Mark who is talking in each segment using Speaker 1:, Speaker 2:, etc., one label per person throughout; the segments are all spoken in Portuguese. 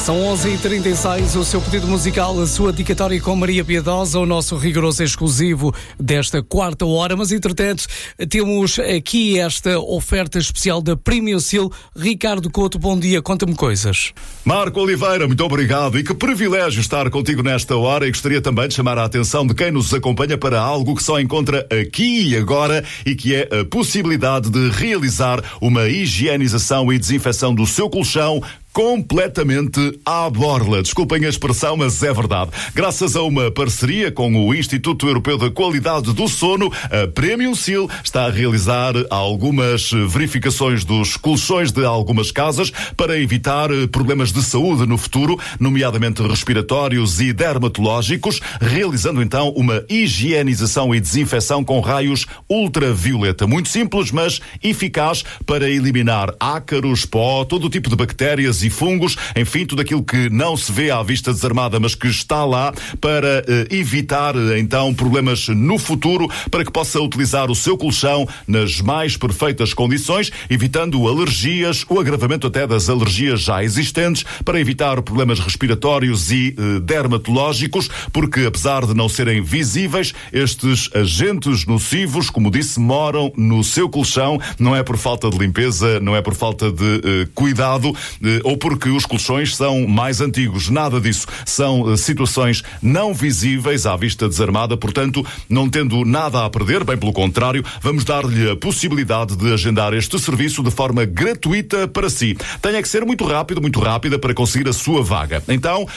Speaker 1: São 11h36, o seu pedido musical, a sua dedicatória com Maria Piedosa, o nosso rigoroso exclusivo desta quarta hora. Mas, entretanto, temos aqui esta oferta especial da Premium Seal. Ricardo Couto, bom dia, conta-me coisas.
Speaker 2: Marco Oliveira, muito obrigado e que privilégio estar contigo nesta hora, e gostaria também de chamar a atenção de quem nos acompanha para algo que só encontra aqui e agora e que é a possibilidade de realizar uma higienização e desinfecção do seu colchão completamente à borla. Desculpem a expressão, mas é verdade. Graças a uma parceria com o Instituto Europeu da Qualidade do Sono, a Premium Seal está a realizar algumas verificações dos colchões de algumas casas para evitar problemas de saúde no futuro, nomeadamente respiratórios e dermatológicos, realizando então uma higienização e desinfecção com raios ultravioleta. Muito simples, mas eficaz para eliminar ácaros, pó, todo o tipo de bactérias e fungos, enfim, tudo aquilo que não se vê à vista desarmada, mas que está lá para evitar, então, problemas no futuro, para que possa utilizar o seu colchão nas mais perfeitas condições, evitando alergias, o agravamento até das alergias já existentes, para evitar problemas respiratórios e dermatológicos, porque apesar de não serem visíveis, estes agentes nocivos, como disse, moram no seu colchão. Não é por falta de limpeza, não é por falta de cuidado, ou porque os colchões são mais antigos. Nada disso. São situações não visíveis à vista desarmada, portanto, não tendo nada a perder, bem pelo contrário, vamos dar-lhe a possibilidade de agendar este serviço de forma gratuita para si. Tenha que ser muito rápido, muito rápida para conseguir a sua vaga. Então,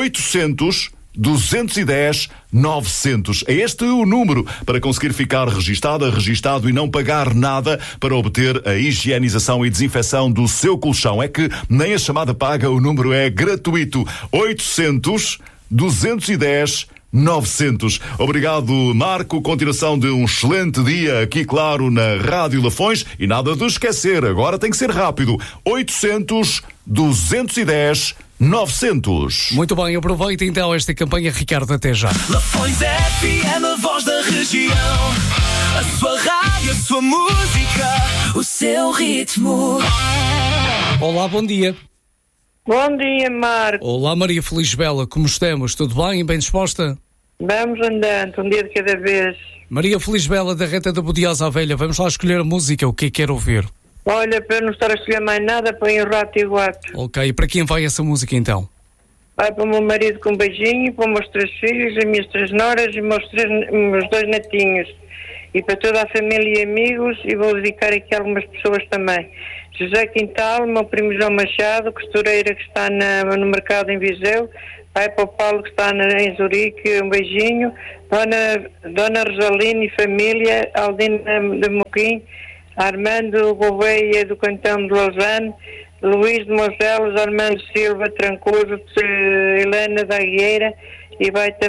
Speaker 2: 800 210 900. É este o número para conseguir ficar registado e não pagar nada para obter a higienização e desinfecção do seu colchão. É que nem a chamada paga, o número é gratuito. 800 210 900. Obrigado, Marco. Continuação de um excelente dia aqui, claro, na Rádio Lafões. E nada de esquecer, agora tem que ser rápido. 800 210 900.
Speaker 1: Muito bem, aproveita então esta campanha, Ricardo, até já.
Speaker 3: Lafões FM, a voz da região. A sua rádio, a sua música, o seu ritmo.
Speaker 1: Olá, bom dia.
Speaker 4: Bom dia, Marco.
Speaker 1: Olá, Maria Felisbela, como estamos? Tudo bem? Bem disposta?
Speaker 4: Vamos andando, um dia de cada vez.
Speaker 1: Maria Felisbela, da Reta da Bodiosa à Velha, vamos lá escolher a música, o que é que quer ouvir?
Speaker 4: Olha, para não estar a escolher mais nada, põe o Rato e o Gato.
Speaker 1: Ok, e para quem vai essa música então?
Speaker 4: Vai para o meu marido com um beijinho, para os meus 3 filhos, as minhas 3 noras e meus 2 netinhos. E para toda a família e amigos, e vou dedicar aqui a algumas pessoas também. José Quintal, meu primo João Machado, costureira que está no mercado em Viseu. Vai para o Paulo que está em Zurique, um beijinho. Dona Rosalina e família, Aldina de Moquim, Armando Gouveia do Cantão de Lausanne, Luís de Moselos, Armando Silva Trancoso, Helena da Agueira, e vai também